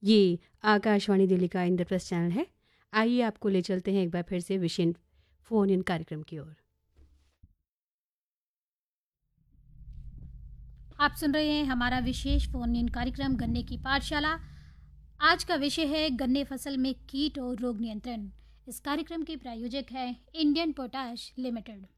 ये आकाशवाणी दिल्ली का इंद्रप्रस्थ चैनल है। आइए आपको ले चलते हैं एक बार फिर से विशेष फ़ोन इन कार्यक्रम की ओर। आप सुन रहे हैं हमारा विशेष फोन इन कार्यक्रम गन्ने की पाठशाला। आज का विषय है गन्ने फसल में कीट और रोग नियंत्रण। इस कार्यक्रम के प्रायोजक है इंडियन पोटाश लिमिटेड।